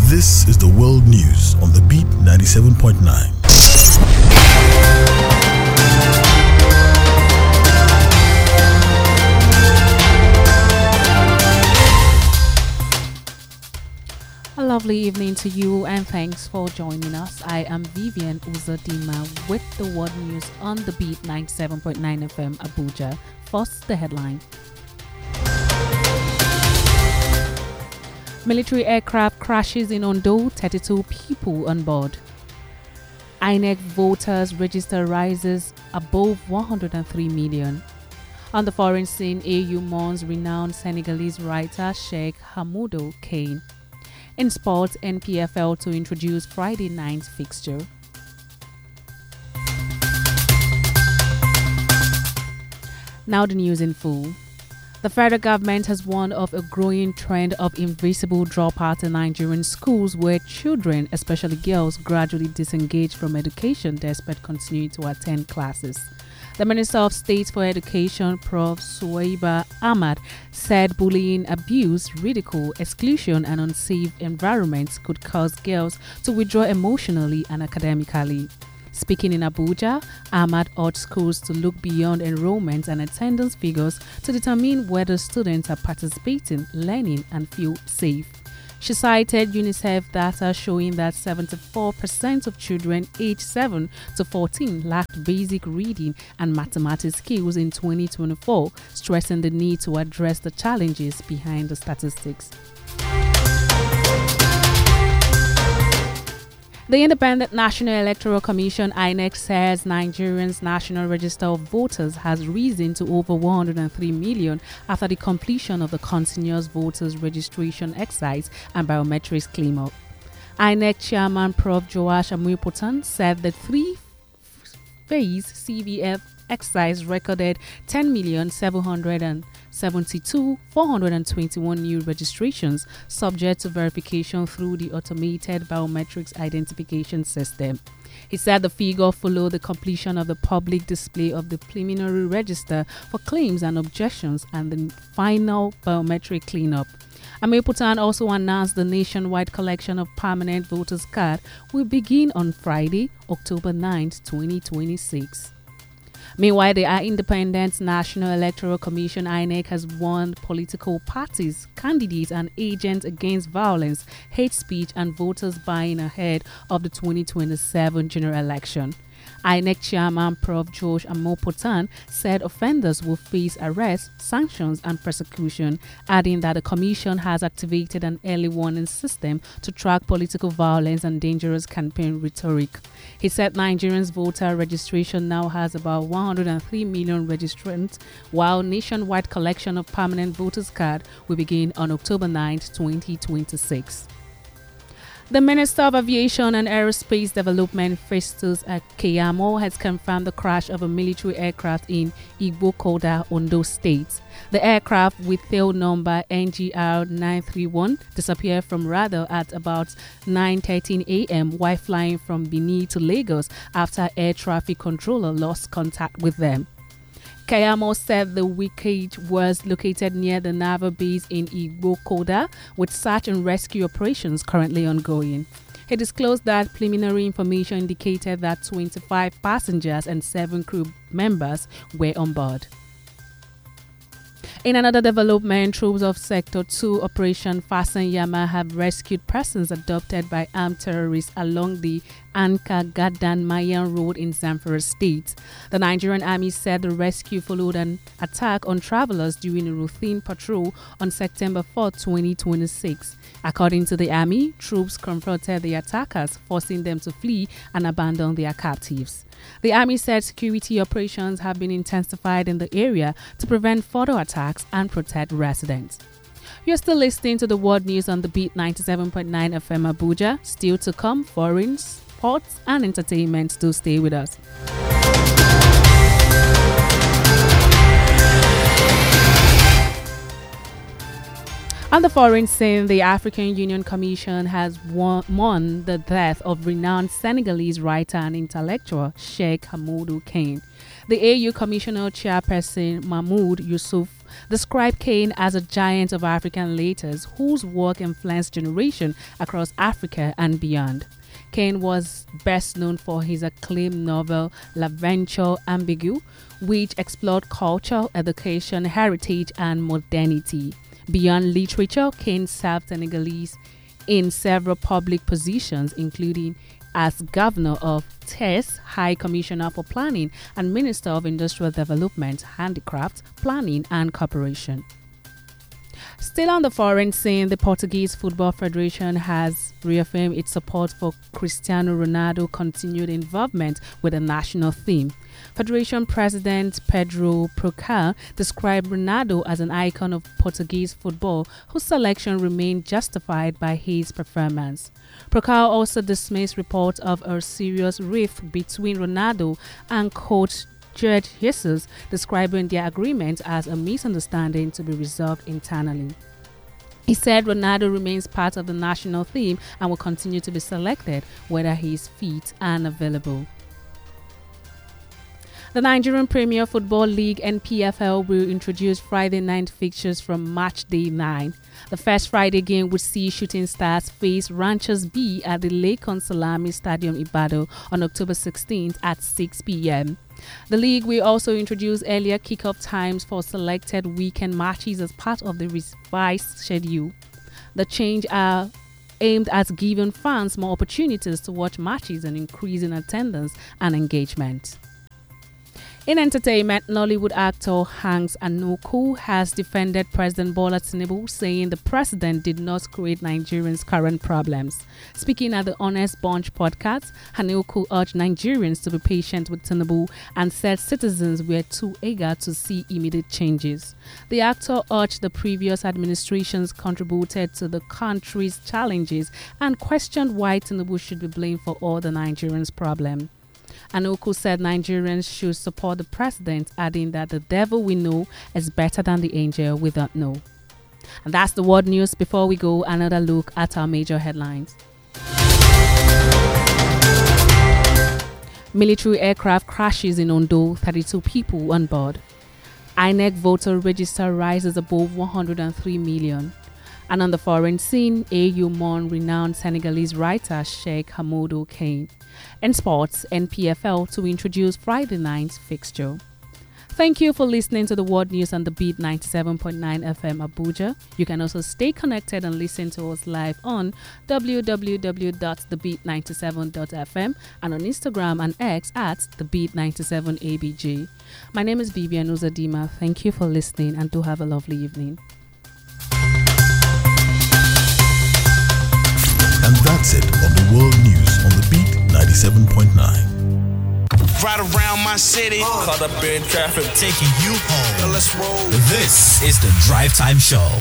This is the World News on the Beat 97.9. A lovely evening to you and thanks for joining us. I am Vivian Uzodinma with the World News on the Beat 97.9 FM Abuja. First, the headline. Military aircraft crashes in Ondo, 32 people on board. INEC voters register rises above 103 million. On the foreign scene, AU mourns renowned Senegalese writer Sheikh Hamoudou Kane. In sports, NPFL to introduce Friday night's fixture. Now the news in full. The federal government has warned of a growing trend of invisible dropouts in Nigerian schools where children, especially girls, gradually disengage from education despite continuing to attend classes. The Minister of State for Education, Prof. Suwaiba Ahmad, said bullying, abuse, ridicule, exclusion and unsafe environments could cause girls to withdraw emotionally and academically. Speaking in Abuja, Ahmad urged schools to look beyond enrollment and attendance figures to determine whether students are participating, learning and feel safe. She cited UNICEF data showing that 74% of children aged 7 to 14 lacked basic reading and mathematics skills in 2024, stressing the need to address the challenges behind the statistics. The Independent National Electoral Commission (INEC) says Nigeria's National Register of Voters has risen to over 103 million after the completion of the continuous voters registration exercise and biometrics cleanup. INEC Chairman Prof. Joash Amuyipotan said the three-phase CVF exercise recorded 10,772,421 new registrations subject to verification through the automated biometrics identification system. He said the figure followed the completion of the public display of the preliminary register for claims and objections and the final biometric cleanup. Amuyipotan also announced the nationwide collection of permanent voters card will begin on Friday, October 9th, 2026. Meanwhile, the Independent National Electoral Commission (INEC) has warned political parties, candidates and agents against violence, hate speech and voters buying ahead of the 2027 general election. INEC Chairman Prof. Josh Amuyipotan said offenders will face arrest, sanctions and persecution, adding that the Commission has activated an early warning system to track political violence and dangerous campaign rhetoric. He said Nigerians' voter registration now has about 103 million registrants, while nationwide collection of permanent voters card will begin on October 9th, 2026. The Minister of Aviation and Aerospace Development, Festus Keyamo, has confirmed the crash of a military aircraft in Igbokoda, Ondo State. The aircraft, with tail number NGR 931, disappeared from radar at about 9:13 a.m. while flying from Benin to Lagos after air traffic controller lost contact with them. Keyamo said the wreckage was located near the naval base in Igbokoda, with search and rescue operations currently ongoing. He disclosed that preliminary information indicated that 25 passengers and 7 crew members were on board. In another development, troops of Sector 2 Operation Fasten Yama have rescued persons abducted by armed terrorists along the Anka-Gadan-Mayan Road in Zamfara State. The Nigerian Army said the rescue followed an attack on travelers during a routine patrol on September 4, 2026. According to the Army, troops confronted the attackers, forcing them to flee and abandon their captives. The Army said security operations have been intensified in the area to prevent further attacks and protect residents. You're still listening to the World News on the Beat 97.9 FM Abuja. Still to come, foreign, sports and entertainment. Do stay with us. On the foreign scene, the African Union Commission has mourned the death of renowned Senegalese writer and intellectual Sheikh Hamoudou Kane. The AU Commissioner Chairperson Mahmoud Yusuf described Kane as a giant of African letters whose work influenced generation across Africa and beyond. Kane was best known for his acclaimed novel L'Aventure Ambiguë, which explored culture, education, heritage, and modernity. Beyond literature, Kane served Senegalese in several public positions, including as Governor of Thiès, High Commissioner for Planning, and Minister of Industrial Development, Handicraft, Planning, and Corporation. Still on the foreign scene, the Portuguese Football Federation has reaffirmed its support for Cristiano Ronaldo's continued involvement with the national team. Federation President Pedro Procal described Ronaldo as an icon of Portuguese football whose selection remained justified by his performance. Procal also dismissed reports of a serious rift between Ronaldo and coach Jorge Jesus, describing their agreement as a misunderstanding to be resolved internally. He said Ronaldo remains part of the national team and will continue to be selected whether he is fit and available. The Nigerian Premier Football League (NPFL) will introduce Friday night fixtures from Match Day 9. The first Friday game would see Shooting Stars face Ranchers B at the Lekan Salami Stadium Ibadan on October 16th at 6 p.m. The league will also introduce earlier kickoff times for selected weekend matches as part of the revised schedule. The change are aimed at giving fans more opportunities to watch matches and increasing attendance and engagement. In entertainment, Nollywood actor Hanks Anuku has defended President Bola Tinubu, saying the president did not create Nigerians' current problems. Speaking at the Honest Bunch podcast, Anuku urged Nigerians to be patient with Tinubu and said citizens were too eager to see immediate changes. The actor urged the previous administrations contributed to the country's challenges and questioned why Tinubu should be blamed for all the Nigerians' problems. Anuku said Nigerians should support the president, adding that the devil we know is better than the angel we don't know. And that's the world news. Before we go, another look at our major headlines. Military aircraft crashes in Ondo, 32 people on board. INEC voter register rises above 103 million. And on the foreign scene, AU mourn renowned Senegalese writer Sheikh Hamoudou Kane. In sports, NPFL to introduce Friday night's fixture. Thank you for listening to the World News on the Beat 97.9 FM Abuja. You can also stay connected and listen to us live on www.thebeat97.fm and on Instagram and X at thebeat97abg. My name is Vivian Uzadima. Thank you for listening and do have a lovely evening. And that's it on the World News on the Beat 97.9. Right around my city, caught up in traffic, taking you home. Let's roll. This is the Drive Time Show.